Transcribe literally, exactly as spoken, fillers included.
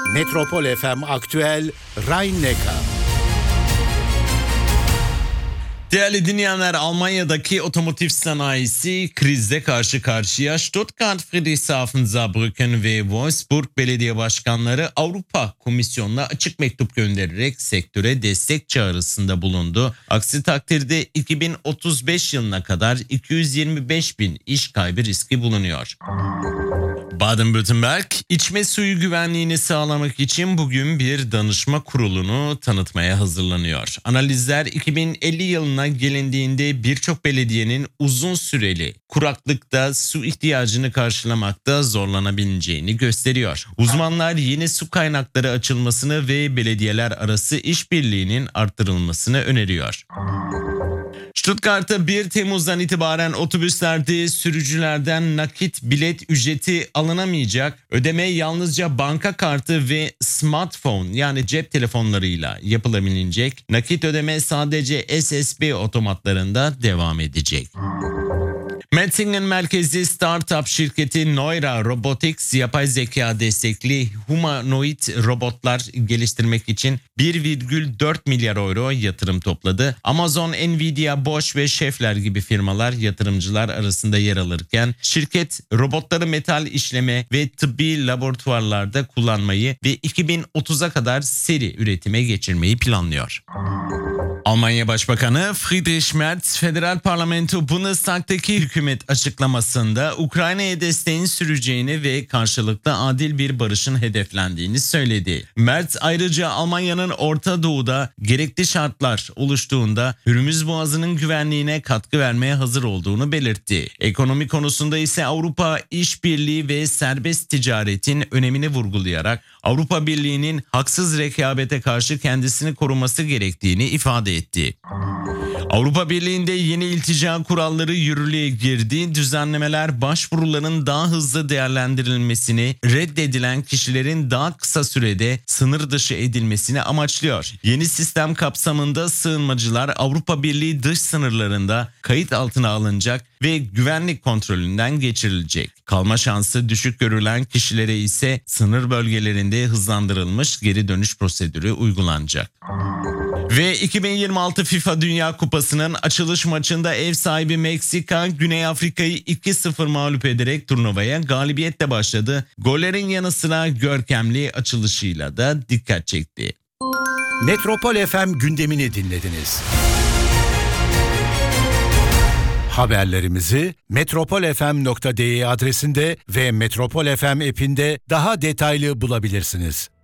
Metropol F M Aktüel Rhein-Neckar. Değerli dinleyenler, Almanya'daki otomotiv sanayisi krizle karşı karşıya. Stuttgart, Friedrichshafen, Saarbrücken ve Wolfsburg belediye başkanları Avrupa Komisyonu'na açık mektup göndererek sektöre destek çağrısında bulundu. Aksi takdirde iki bin otuz beş yılına kadar iki yüz yirmi beş bin iş kaybı riski bulunuyor. Baden-Württemberg, içme suyu güvenliğini sağlamak için bugün bir danışma kurulunu tanıtmaya hazırlanıyor. Analizler iki bin elli yılına gelindiğinde birçok belediyenin uzun süreli kuraklıkta su ihtiyacını karşılamakta zorlanabileceğini gösteriyor. Uzmanlar yeni su kaynakları açılmasını ve belediyeler arası işbirliğinin arttırılmasını öneriyor. Stuttgart'ta bir Temmuz'dan itibaren otobüslerde sürücülerden nakit bilet ücreti alınamayacak. Ödeme yalnızca banka kartı ve smartphone yani cep telefonlarıyla yapılabilecek. Nakit ödeme sadece S S B otomatlarında devam edecek. Metzingen merkezli startup şirketi Neura Robotics, yapay zeka destekli humanoid robotlar geliştirmek için bir virgül dört milyar euro yatırım topladı. Amazon, Nvidia, Bosch ve Schaeffler gibi firmalar yatırımcılar arasında yer alırken şirket robotları metal işleme ve tıbbi laboratuvarlarda kullanmayı ve iki bin otuza kadar seri üretime geçirmeyi planlıyor. Almanya Başbakanı Friedrich Merz, Federal Parlamento Bundestag'taki hükümet açıklamasında Ukrayna'ya desteğin süreceğini ve karşılıklı adil bir barışın hedeflendiğini söyledi. Merz ayrıca Almanya'nın Orta Doğu'da gerekli şartlar oluştuğunda Hürmüz Boğazı'nın güvenliğine katkı vermeye hazır olduğunu belirtti. Ekonomi konusunda ise Avrupa İşbirliği ve serbest ticaretin önemini vurgulayarak Avrupa Birliği'nin haksız rekabete karşı kendisini koruması gerektiğini ifade etti. Avrupa Birliği'nde yeni iltica kuralları yürürlüğe girdi. Düzenlemeler başvuruların daha hızlı değerlendirilmesini, reddedilen kişilerin daha kısa sürede sınır dışı edilmesini amaçlıyor. Yeni sistem kapsamında sığınmacılar Avrupa Birliği dış sınırlarında kayıt altına alınacak ve güvenlik kontrolünden geçirilecek. Kalma şansı düşük görülen kişilere ise sınır bölgelerinde hızlandırılmış geri dönüş prosedürü uygulanacak. Ve iki bin yirmi altı FIFA Dünya Kupası'nın açılış maçında ev sahibi Meksika, Güney Afrika'yı iki sıfır mağlup ederek turnuvaya galibiyetle başladı. Gollerin yanı sıra görkemli açılışıyla da dikkat çekti. Metropol F M gündemini dinlediniz. Haberlerimizi metropol f m nokta d e adresinde ve Metropol F M app'inde daha detaylı bulabilirsiniz.